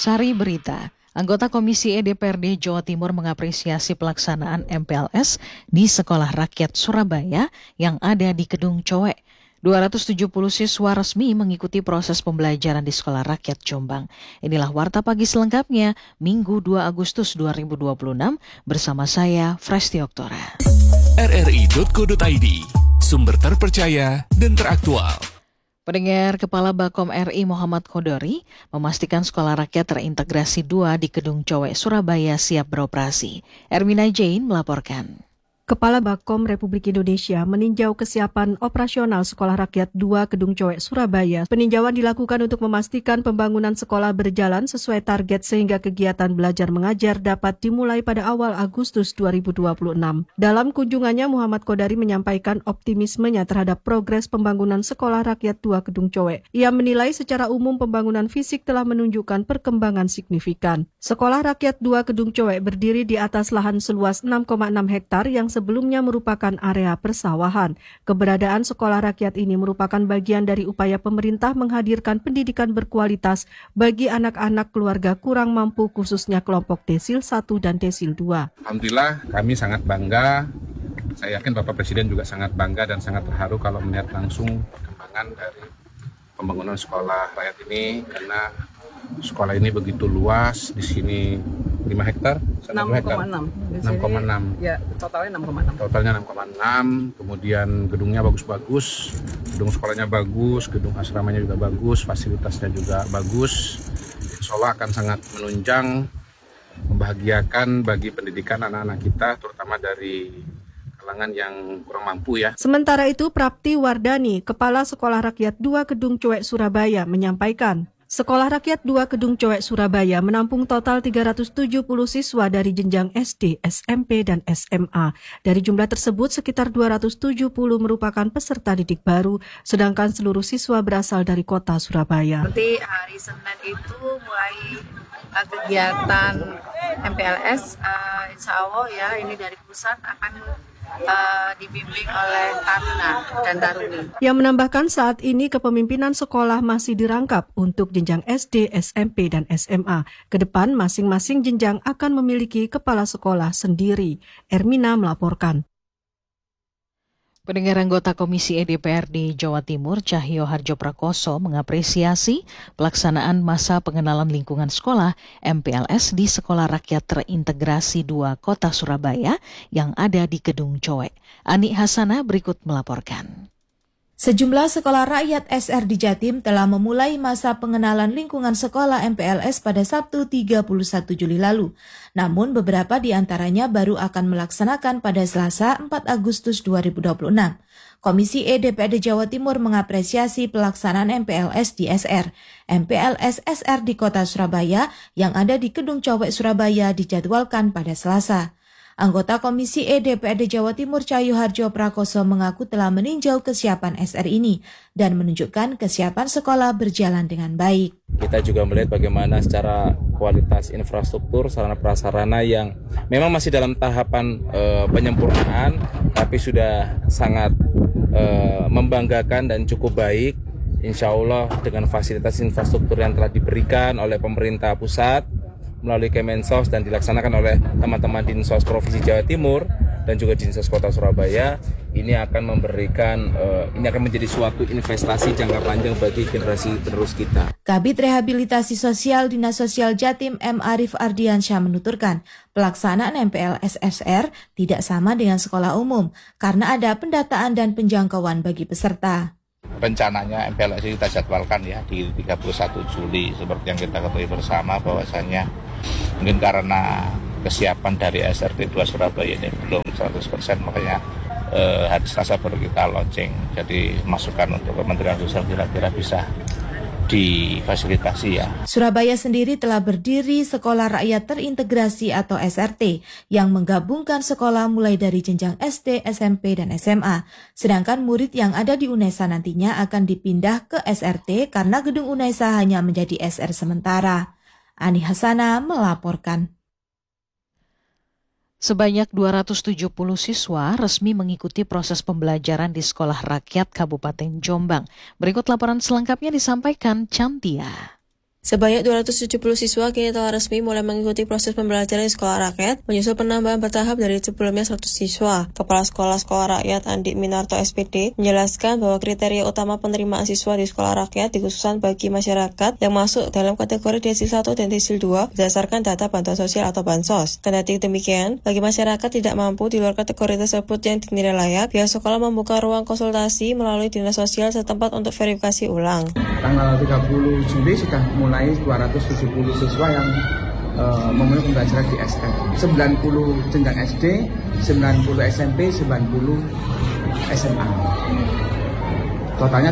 Sari Berita, anggota Komisi E DPRD Jawa Timur mengapresiasi pelaksanaan MPLS di Sekolah Rakyat Surabaya yang ada di Kedung Cowek. 270 siswa resmi mengikuti proses pembelajaran di Sekolah Rakyat Jombang. Inilah Warta Pagi selengkapnya, Minggu 2 Agustus 2026, bersama saya, Fresti Oktora. rri.co.id, sumber terpercaya dan teraktual. Pendengar, Kepala Bakom RI Muhammad Khodori memastikan Sekolah Rakyat terintegrasi 2 di Kedung Cowek, Surabaya siap beroperasi. Ermina Jane melaporkan. Kepala Bakom Republik Indonesia meninjau kesiapan operasional Sekolah Rakyat 2 Kedung Cowek, Surabaya. Peninjauan dilakukan untuk memastikan pembangunan sekolah berjalan sesuai target sehingga kegiatan belajar mengajar dapat dimulai pada awal Agustus 2026. Dalam kunjungannya, Muhammad Khodori menyampaikan optimismenya terhadap progres pembangunan Sekolah Rakyat 2 Kedung Cowek. Ia menilai secara umum pembangunan fisik telah menunjukkan perkembangan signifikan. Sekolah Rakyat 2 Kedung Cowek berdiri di atas lahan seluas 6,6 hektar yang sebelumnya merupakan area persawahan. Keberadaan sekolah rakyat ini merupakan bagian dari upaya pemerintah menghadirkan pendidikan berkualitas bagi anak-anak keluarga kurang mampu, khususnya kelompok Desil 1 dan Desil 2. Alhamdulillah kami sangat bangga. Saya yakin Bapak Presiden juga sangat bangga dan sangat terharu kalau melihat langsung perkembangan dari pembangunan sekolah rakyat ini, karena sekolah ini begitu luas. Di sini 5 hektar, 6,6. Ya, totalnya 6,6. Totalnya 6,6. Kemudian gedungnya bagus-bagus, gedung sekolahnya bagus, gedung asramanya juga bagus, fasilitasnya juga bagus. Insya Allah akan sangat menunjang, membahagiakan bagi pendidikan anak-anak kita, terutama dari kalangan yang kurang mampu ya. Sementara itu, Prapti Wardani, Kepala Sekolah Rakyat 2 Kedung Cowek, Surabaya, menyampaikan, Sekolah Rakyat 2 Kedung Cowek, Surabaya menampung total 370 siswa dari jenjang SD, SMP, dan SMA. Dari jumlah tersebut, sekitar 270 merupakan peserta didik baru, sedangkan seluruh siswa berasal dari kota Surabaya. Nanti hari Senin itu mulai kegiatan MPLS, insya Allah ya, ini dari pusat akan dibimbing oleh Taruna dan Taruni. Yang menambahkan saat ini kepemimpinan sekolah masih dirangkap untuk jenjang SD, SMP, dan SMA. Kedepan masing-masing jenjang akan memiliki kepala sekolah sendiri. Ermina melaporkan. Pendengar, anggota Komisi E DPRD Jawa Timur Cahyo Harjoprakoso mengapresiasi pelaksanaan masa pengenalan lingkungan sekolah MPLS di Sekolah Rakyat Terintegrasi 2 Kota Surabaya yang ada di Kedung Cowek. Ani Hasana berikut melaporkan. Sejumlah sekolah rakyat SR di Jatim telah memulai masa pengenalan lingkungan sekolah MPLS pada Sabtu 31 Juli lalu. Namun beberapa di antaranya baru akan melaksanakan pada Selasa 4 Agustus 2026. Komisi E DPRD Jawa Timur mengapresiasi pelaksanaan MPLS di SR. MPLS SR di Kota Surabaya yang ada di Kedung Cowek, Surabaya dijadwalkan pada Selasa. Anggota Komisi E DPRD Jawa Timur Cahyo Harjoprakoso mengaku telah meninjau kesiapan SR ini dan menunjukkan kesiapan sekolah berjalan dengan baik. Kita juga melihat bagaimana secara kualitas infrastruktur, sarana prasarana yang memang masih dalam tahapan penyempurnaan, tapi sudah sangat membanggakan dan cukup baik. Insya Allah dengan fasilitas infrastruktur yang telah diberikan oleh pemerintah pusat, melalui Kemensos dan dilaksanakan oleh teman-teman Dinsos Provinsi Jawa Timur dan juga Dinsos Kota Surabaya, ini akan memberikan, ini akan menjadi suatu investasi jangka panjang bagi generasi penerus kita. Kabid Rehabilitasi Sosial Dinas Sosial Jatim M. Arif Ardiansyah menuturkan, pelaksanaan MPLS SR tidak sama dengan sekolah umum karena ada pendataan dan penjangkauan bagi peserta. Rencananya MPLS kita jadwalkan ya di 31 Juli seperti yang kita ketahui bersama, bahwasannya mungkin karena kesiapan dari SRT 2 Surabaya ini belum 100%, makanya hari Selasa baru kita launching. Jadi masukan untuk Kementerian Sosial kira-kira bisa difasilitasi ya. Surabaya sendiri telah berdiri Sekolah Rakyat Terintegrasi atau SRT yang menggabungkan sekolah mulai dari jenjang SD, SMP, dan SMA. Sedangkan murid yang ada di UNESA nantinya akan dipindah ke SRT karena gedung UNESA hanya menjadi SR sementara. Ani Hasana melaporkan. Sebanyak 270 siswa resmi mengikuti proses pembelajaran di Sekolah Rakyat Kabupaten Jombang. Berikut laporan selengkapnya disampaikan Cantia. Sebanyak 270 siswa kini telah resmi mulai mengikuti proses pembelajaran di sekolah rakyat, menyusul penambahan bertahap dari sebelumnya 100 siswa. Kepala Sekolah Rakyat Andi Minarto SPD menjelaskan bahwa kriteria utama penerimaan siswa di sekolah rakyat dikhususkan bagi masyarakat yang masuk dalam kategori desil 1 dan desil 2 berdasarkan data bantuan sosial atau bansos. Kendati demikian, bagi masyarakat tidak mampu di luar kategori tersebut yang dinilai layak, pihak sekolah membuka ruang konsultasi melalui dinas sosial setempat untuk verifikasi ulang. Tanggal 30 Juli sudah mulai 270 siswa yang memulai pembelajaran di SR. 90 jenjang SD, 90 SMP, 90 SMA. Totalnya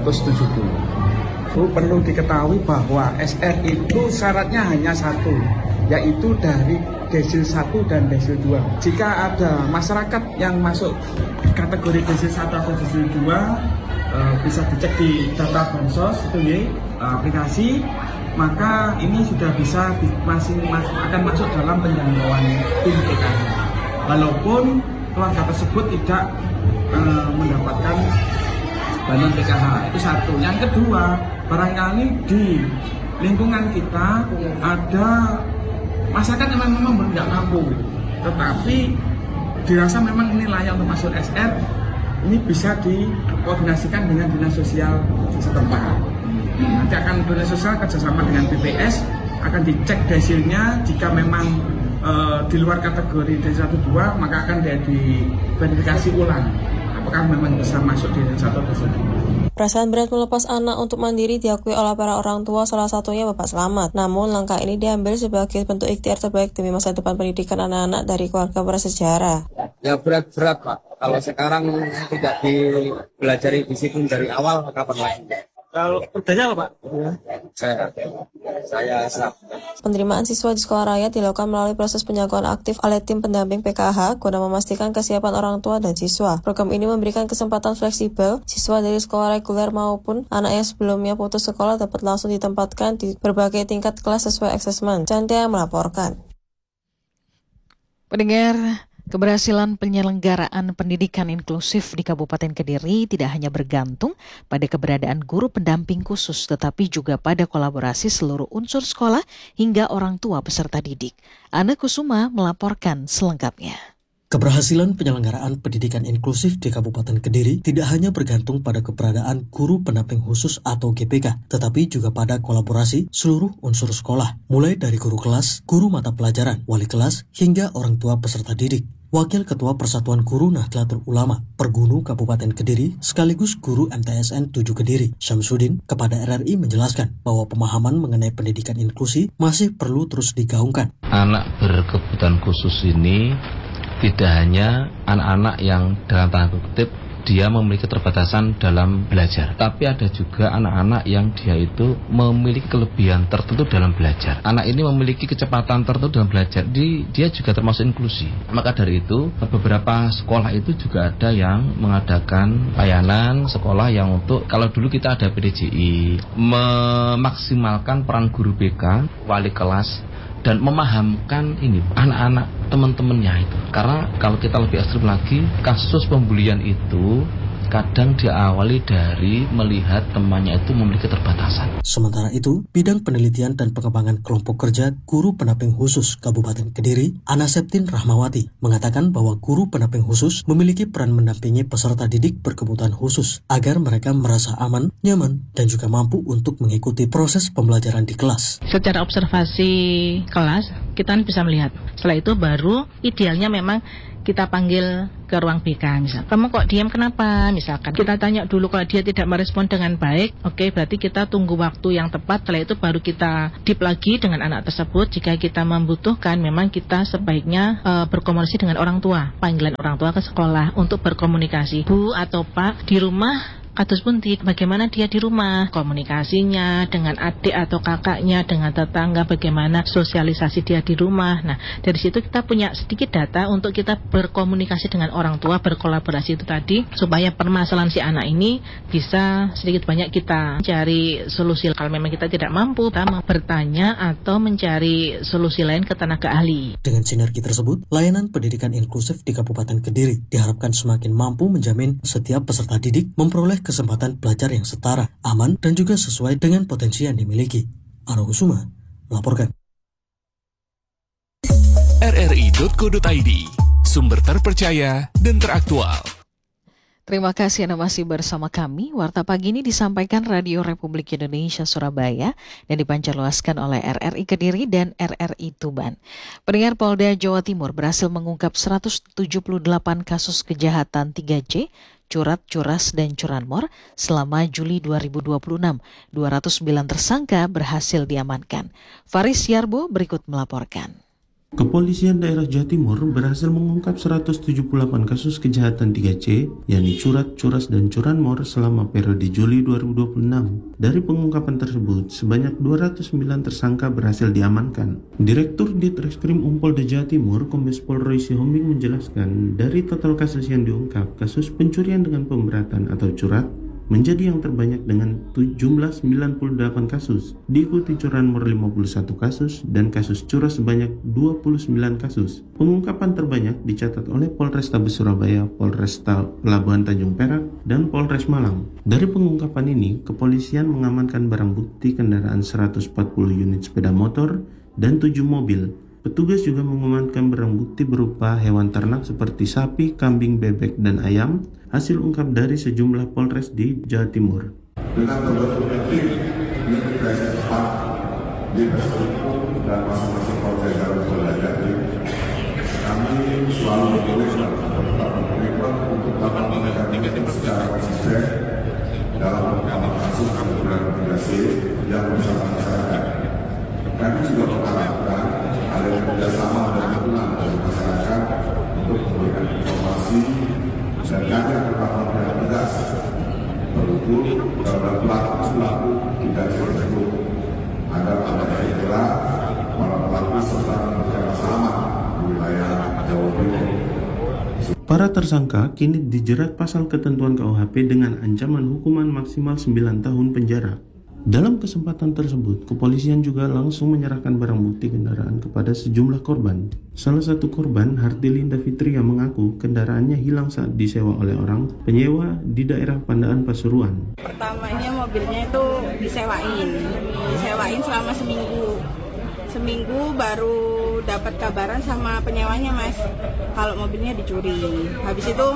370. Perlu diketahui bahwa SR itu syaratnya hanya satu, yaitu dari desil 1 dan desil 2. Jika ada masyarakat yang masuk kategori desil 1 atau desil 2, bisa dicek di data bansos itu ya, aplikasi, maka ini sudah bisa akan masuk dalam penjangkauan tim PKH. Walaupun keluarga tersebut tidak mendapatkan bantuan PKH, itu satu. Yang kedua, barangkali di lingkungan kita ada masyarakat yang memang tidak mampu, tetapi dirasa memang ini layak untuk masuk SR. Ini bisa dikoordinasikan dengan dinas sosial setempat. Nanti akan dinas sosial kerjasama dengan BPS, akan dicek desilnya. Jika memang di luar kategori desil 1-2, maka akan diverifikasi ulang apakah memang bisa masuk di desil 1 atau desil 2. Perasaan berat melepas anak untuk mandiri diakui oleh para orang tua, salah satunya Bapak Slamet. Namun langkah ini diambil sebagai bentuk ikhtiar terbaik demi masa depan pendidikan anak-anak dari keluarga bersejarah. Ya berat-berat Pak. Kalau sekarang tidak dipelajari disiplin dari awal, kapan lagi? Kalau kerjanya apa Pak? Saya Penerimaan siswa di sekolah rakyat dilakukan melalui proses penjagoan aktif oleh tim pendamping PKH guna memastikan kesiapan orang tua dan siswa. Program ini memberikan kesempatan fleksibel, siswa dari sekolah reguler maupun anak yang sebelumnya putus sekolah dapat langsung ditempatkan di berbagai tingkat kelas sesuai asesmen. Cantia melaporkan. Pendengar, keberhasilan penyelenggaraan pendidikan inklusif di Kabupaten Kediri tidak hanya bergantung pada keberadaan guru pendamping khusus, tetapi juga pada kolaborasi seluruh unsur sekolah hingga orang tua peserta didik. Ana Kusuma melaporkan selengkapnya. Keberhasilan penyelenggaraan pendidikan inklusif di Kabupaten Kediri tidak hanya bergantung pada keberadaan guru pendamping khusus atau GPK, tetapi juga pada kolaborasi seluruh unsur sekolah, mulai dari guru kelas, guru mata pelajaran, wali kelas, hingga orang tua peserta didik. Wakil Ketua Persatuan Guru Nahdlatul Ulama Pergunu Kabupaten Kediri sekaligus guru MTSN 7 Kediri, Syamsuddin, kepada RRI menjelaskan bahwa pemahaman mengenai pendidikan inklusi masih perlu terus digaungkan. Anak berkebutuhan khusus ini tidak hanya anak-anak yang dalam tanda kutip dia memiliki keterbatasan dalam belajar, tapi ada juga anak-anak yang dia itu memiliki kelebihan tertentu dalam belajar. Anak ini memiliki kecepatan tertentu dalam belajar, dia juga termasuk inklusi. Maka dari itu, beberapa sekolah itu juga ada yang mengadakan layanan sekolah yang untuk, kalau dulu kita ada PDJI, memaksimalkan peran guru BK, wali kelas, dan memahamkan ini anak-anak teman-temannya itu. Karena kalau kita lebih ekstrim lagi, kasus pembulian itu kadang diawali dari melihat temannya itu memiliki keterbatasan. Sementara itu, bidang penelitian dan pengembangan kelompok kerja guru pendamping khusus Kabupaten Kediri, Ana Septin Rahmawati, mengatakan bahwa guru pendamping khusus memiliki peran mendampingi peserta didik berkebutuhan khusus agar mereka merasa aman, nyaman, dan juga mampu untuk mengikuti proses pembelajaran di kelas. Secara observasi kelas, kita bisa melihat. Setelah itu baru idealnya memang kita panggil ke ruang BK, misal. Kamu kok diam kenapa? Misalkan kita tanya dulu, kalau dia tidak merespon dengan baik, oke, berarti kita tunggu waktu yang tepat. Setelah itu baru kita deep lagi dengan anak tersebut. Jika kita membutuhkan, memang kita sebaiknya berkomunikasi dengan orang tua, panggilan orang tua ke sekolah untuk berkomunikasi. Bu atau Pak di rumah, kados pundi, bagaimana dia di rumah, komunikasinya dengan adik atau kakaknya, dengan tetangga, bagaimana sosialisasi dia di rumah. Nah, dari situ kita punya sedikit data untuk kita berkomunikasi dengan orang tua, berkolaborasi itu tadi, supaya permasalahan si anak ini bisa sedikit banyak kita cari solusi. Kalau memang kita tidak mampu, kita bertanya atau mencari solusi lain ke tenaga ahli. Dengan sinergi tersebut, layanan pendidikan inklusif di Kabupaten Kediri diharapkan semakin mampu menjamin setiap peserta didik memperoleh kesempatan belajar yang setara, aman, dan juga sesuai dengan potensi yang dimiliki. Arahusuma melaporkan. RRI.co.id, sumber terpercaya dan teraktual. Terima kasih Anda masih bersama kami. Warta pagi ini disampaikan Radio Republik Indonesia Surabaya dan dipancarluaskan oleh RRI Kediri dan RRI Tuban. Pendengar, Polda Jawa Timur berhasil mengungkap 178 kasus kejahatan 3C, curat, curas, dan curanmor selama Juli 2026. 209 tersangka berhasil diamankan. Faris Yarbo berikut melaporkan. Kepolisian Daerah Jawa Timur berhasil mengungkap 178 kasus kejahatan 3C, yakni curat, curas, dan curanmor selama periode Juli 2026. Dari pengungkapan tersebut, sebanyak 209 tersangka berhasil diamankan. Direktur Ditreskrim Polda Jawa Timur, Kombes Pol Roy Sihombing menjelaskan, dari total kasus yang diungkap, kasus pencurian dengan pemberatan atau curat menjadi yang terbanyak dengan jumlah 98 kasus, diikuti curanmor 51 kasus, dan kasus curas sebanyak 29 kasus. Pengungkapan terbanyak dicatat oleh Polrestabes Surabaya, Polresta Pelabuhan Tanjung Perak, dan Polres Malang. Dari pengungkapan ini, kepolisian mengamankan barang bukti kendaraan 140 unit sepeda motor dan 7 mobil. Petugas juga mengamankan barang bukti berupa hewan ternak seperti sapi, kambing, bebek, dan ayam, hasil ungkap dari sejumlah polres di Jawa Timur. Dengan berbagai yang berhasil cepat di Hukum dan masing-masing polda dalam belajar, kami selalu berkomitmen untuk dapat meningkatkan secara konsisten dalam mengembangkan kasus akomodasi yang bersama masyarakat. Kami juga mengharapkan ada kerjasama dan dukungan dari masyarakat untuk memberikan informasi dan agar berlaku yang tegas berhukum terhadap pelaku tidak tersebut agar ada jelas para pelaku serta bersama di wilayah Jawa Timur. Para tersangka kini dijerat pasal ketentuan KUHP dengan ancaman hukuman maksimal 9 tahun penjara. Dalam kesempatan tersebut, kepolisian juga langsung menyerahkan barang bukti kendaraan kepada sejumlah korban. Salah satu korban, Hartilinda Fitria, mengaku kendaraannya hilang saat disewa oleh orang penyewa di daerah Pandaan Pasuruan. Pertamanya mobilnya itu disewain selama seminggu baru dapat kabaran sama penyewanya, Mas, kalau mobilnya dicuri. Habis itu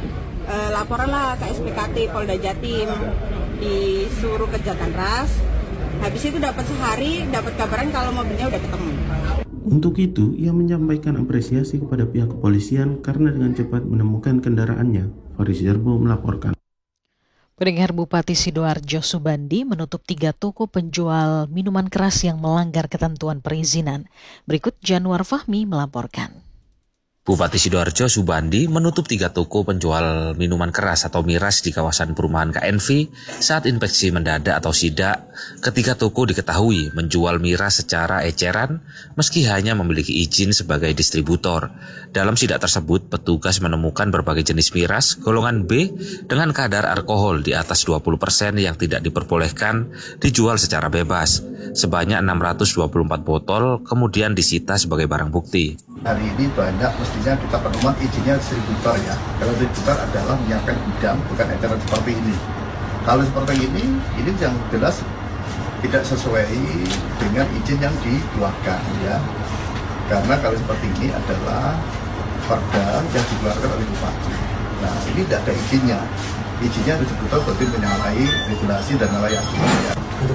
laporan lah ke SPKT Polda Jatim, disuruh ke Jatanras. Habis itu dapat sehari dapat kabaran kalau mobilnya udah ketemu. Untuk itu, ia menyampaikan apresiasi kepada pihak kepolisian karena dengan cepat menemukan kendaraannya. Faris Yarbo melaporkan. Pendengar, Bupati Sidoarjo Subandi menutup 3 toko penjual minuman keras yang melanggar ketentuan perizinan. Berikut Januar Fahmi melaporkan. Bupati Sidoarjo Subandi menutup 3 toko penjual minuman keras atau miras di kawasan perumahan KNV saat inspeksi mendadak atau sidak. Ketiga toko diketahui menjual miras secara eceran meski hanya memiliki izin sebagai distributor. Dalam sidak tersebut, petugas menemukan berbagai jenis miras golongan B dengan kadar alkohol di atas 20% yang tidak diperbolehkan dijual secara bebas. Sebanyak 624 botol kemudian disita sebagai barang bukti. Hari ini banyak mestinya kita pedoman izinnya distributor ya. Kalau distributor adalah menyiapkan gudang, bukan eceran seperti ini. Kalau seperti ini yang jelas tidak sesuai dengan izin yang dikeluarkan ya. Karena kalau seperti ini adalah perda yang dikeluarkan oleh Bupati. Nah, ini tidak ada izinnya. Izinnya distributor berarti menyalahi regulasi dan menyalahi aturan ya.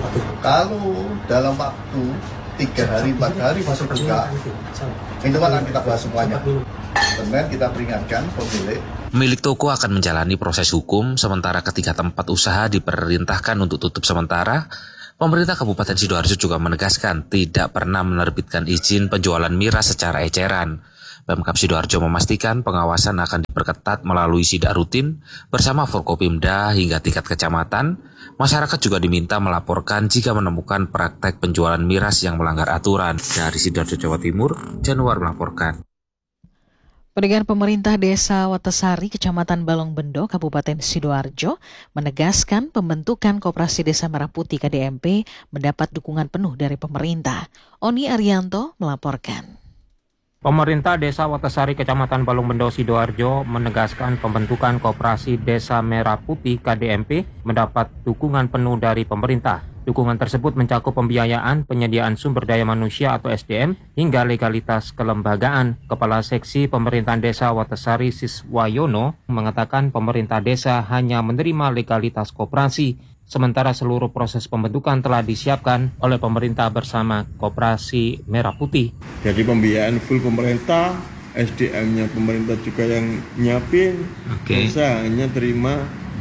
Kalau dalam waktu 3 hari, 4 hari masuk buka, itu kan kita bahas semuanya. Kemudian kita peringatkan pemilik toko akan menjalani proses hukum, sementara ketika tempat usaha diperintahkan untuk tutup sementara. Pemerintah Kabupaten Sidoarjo juga menegaskan tidak pernah menerbitkan izin penjualan miras secara eceran. Pemkab Sidoarjo memastikan pengawasan akan diperketat melalui sidak rutin bersama Forkopimda hingga tingkat kecamatan. Masyarakat juga diminta melaporkan jika menemukan praktek penjualan miras yang melanggar aturan. Dari Sidoarjo, Jawa Timur, Januar melaporkan. Pendengar, pemerintah Desa Watesari, Kecamatan Balongbendo, Kabupaten Sidoarjo, menegaskan pembentukan Koperasi Desa Merah Putih KDMP mendapat dukungan penuh dari pemerintah. Oni Arianto melaporkan. Pemerintah Desa Watesari, Kecamatan Balongbendo, Sidoarjo menegaskan pembentukan Koperasi Desa Merah Putih KDMP mendapat dukungan penuh dari pemerintah. Dukungan tersebut mencakup pembiayaan, penyediaan sumber daya manusia atau SDM, hingga legalitas kelembagaan. Kepala Seksi Pemerintahan Desa Watasari Siswayono mengatakan pemerintah desa hanya menerima legalitas koperasi, sementara seluruh proses pembentukan telah disiapkan oleh pemerintah bersama Koperasi Merah Putih. Jadi pembiayaan full pemerintah, SDM-nya pemerintah juga yang nyiapin, desa hanya terima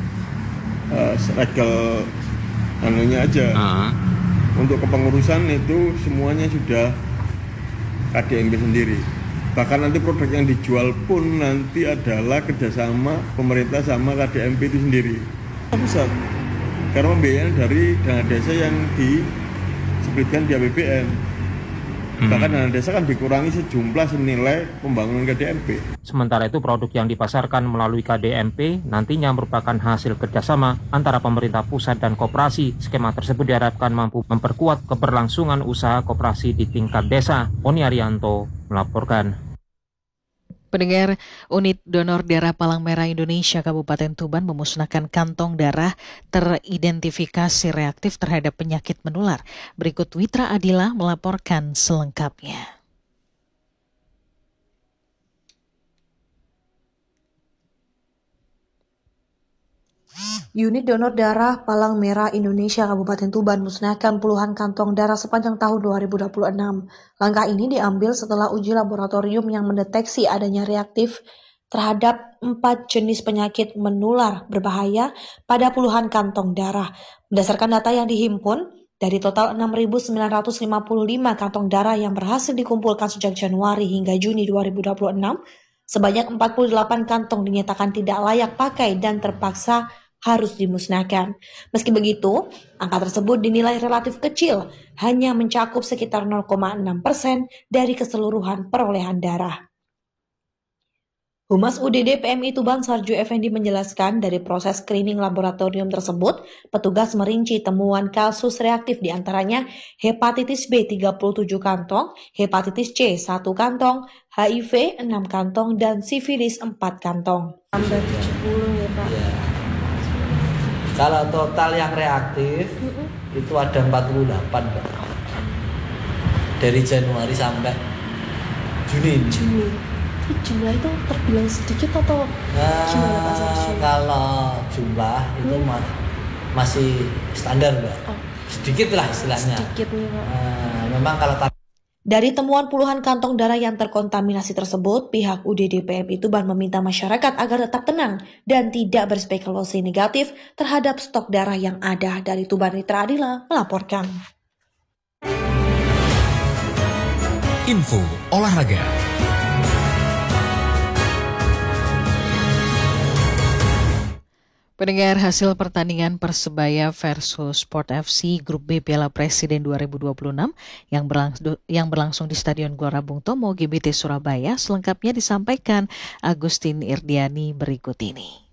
regal anunya aja. Untuk kepengurusan itu semuanya sudah KDMP sendiri. Bahkan nanti produk yang dijual pun nanti adalah kerjasama pemerintah sama KDMP itu sendiri. Pusat. Karena pembiayaan dari dana desa yang disebutkan di APBN. Bahkan dana desa kan dikurangi sejumlah senilai pembangunan KDMP. Sementara itu produk yang dipasarkan melalui KDMP nantinya merupakan hasil kerjasama antara pemerintah pusat dan koperasi. Skema tersebut diharapkan mampu memperkuat keberlangsungan usaha koperasi di tingkat desa. Oni Arianto melaporkan. Pendengar, Unit Donor Darah Palang Merah Indonesia Kabupaten Tuban memusnahkan kantong darah teridentifikasi reaktif terhadap penyakit menular. Berikut Witra Adila melaporkan selengkapnya. Unit Donor Darah Palang Merah Indonesia Kabupaten Tuban musnahkan puluhan kantong darah sepanjang tahun 2026. Langkah ini diambil setelah uji laboratorium yang mendeteksi adanya reaktif terhadap 4 jenis penyakit menular berbahaya pada puluhan kantong darah. Berdasarkan data yang dihimpun, dari total 6.955 kantong darah yang berhasil dikumpulkan sejak Januari hingga Juni 2026, sebanyak 48 kantong dinyatakan tidak layak pakai dan terpaksa harus dimusnahkan. Meski begitu, angka tersebut dinilai relatif kecil, hanya mencakup sekitar 0,6% dari keseluruhan perolehan darah. Humas UDD PMI Tuban Sarju Effendi menjelaskan dari proses screening laboratorium tersebut, petugas merinci temuan kasus reaktif diantaranya hepatitis B 37 kantong, hepatitis C 1 kantong, HIV 6 kantong, dan sifilis 4 kantong. Tambah 70 ya Pak. Ya. Kalau total yang reaktif itu ada 48 Pak. Dari Januari sampai Juni. Jumlah itu terbilang sedikit atau gimana Pak Sarju? Kalau jumlah itu masih standar Mbak. Sedikit lah istilahnya. Sedikit nih Pak. Memang kalau dari temuan puluhan kantong darah yang terkontaminasi tersebut, pihak UDD PMI Tuban meminta masyarakat agar tetap tenang dan tidak berspekulasi negatif terhadap stok darah yang ada. Dari Tuban, Witra Adila melaporkan. Info olahraga. Pendengar, hasil pertandingan Persebaya versus Sport FC Grup B Piala Presiden 2026 yang berlangsung di Stadion Gelora Bung Tomo GBT Surabaya selengkapnya disampaikan Agustin Irdiani berikut ini.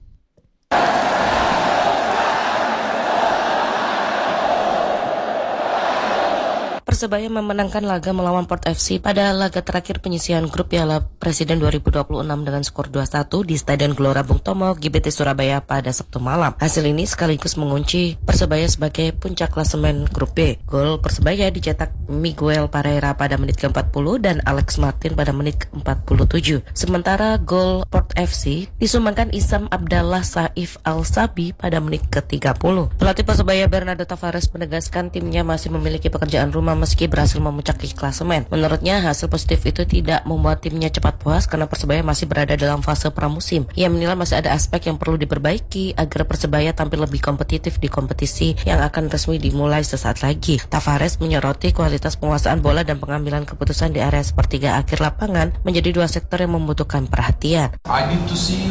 Persebaya memenangkan laga melawan Port FC pada laga terakhir penyisihan grup Piala Presiden 2026 dengan skor 2-1 di Stadion Gelora Bung Tomo, GBT Surabaya pada Sabtu malam. Hasil ini sekaligus mengunci Persebaya sebagai puncak klasemen grup B. Gol Persebaya dicetak Miguel Pereira pada menit ke-40 dan Alex Martin pada menit ke-47. Sementara gol Port FC disumbangkan Isam Abdallah Saif Al-Sabi pada menit ke-30. Pelatih Persebaya Bernardo Tavares menegaskan timnya masih memiliki pekerjaan rumah meski berhasil memuncaki klasemen. Menurutnya, hasil positif itu tidak membuat timnya cepat puas karena Persebaya masih berada dalam fase pramusim. Ia menilai masih ada aspek yang perlu diperbaiki agar Persebaya tampil lebih kompetitif di kompetisi yang akan resmi dimulai sesaat lagi. Tavares menyoroti kualitas penguasaan bola dan pengambilan keputusan di area sepertiga akhir lapangan menjadi dua sektor yang membutuhkan perhatian.